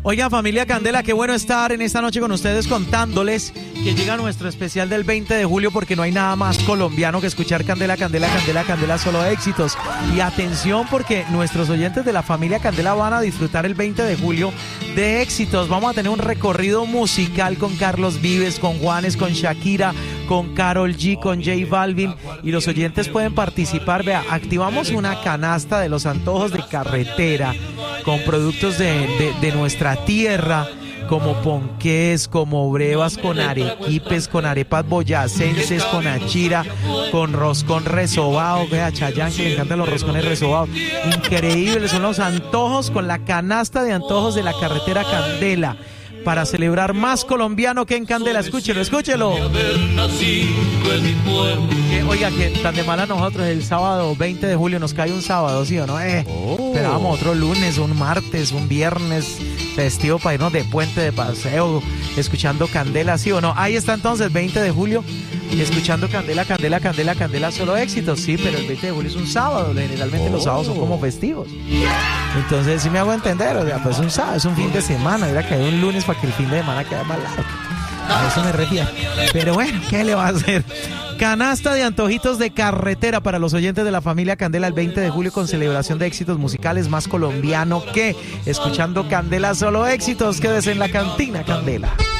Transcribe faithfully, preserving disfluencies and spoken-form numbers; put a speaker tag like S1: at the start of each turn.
S1: Oiga, familia Candela, qué bueno estar en esta noche con ustedes contándoles que llega nuestro especial del veinte de julio, porque no hay nada más colombiano que escuchar Candela, Candela, Candela, Candela, solo éxitos. Y atención, porque nuestros oyentes de la familia Candela van a disfrutar el veinte de julio de éxitos. Vamos a tener un recorrido musical con Carlos Vives, con Juanes, con Shakira, con Karol G, con J Balvin, y los oyentes pueden participar. Vea, activamos una canasta de los antojos de carretera con productos de, de, de nuestra tierra, como ponqués, como brevas, con arequipes, con arepas boyacenses, con achira, con roscón resobado. Vea, Chayanne, que le encantan los roscones resobados. Increíbles son los antojos con la canasta de antojos de la carretera Candela, para celebrar más colombiano que en Candela. Escúchelo, escúchelo. Que, oiga, que tan de mala nosotros el sábado veinte de julio nos cae un sábado, ¿sí o no? Eh, oh. Esperábamos otro lunes, un martes, un viernes festivo para irnos de puente, de paseo, escuchando Candela, ¿sí o no? Ahí está entonces, veinte de julio, escuchando Candela, Candela, Candela, Candela, solo éxitos. Sí, pero el veinte de julio es un sábado, generalmente oh. los sábados son como festivos. Entonces, sí me hago entender, o sea, pues un sábado, es un fin de semana, era que hay un lunes para que el fin de semana quede más largo. A eso me refiero. Pero bueno, ¿qué le va a hacer? Canasta de antojitos de carretera para los oyentes de la familia Candela el veinte de julio, con celebración de éxitos musicales, más colombiano que escuchando Candela, solo éxitos. Quédese en la cantina Candela.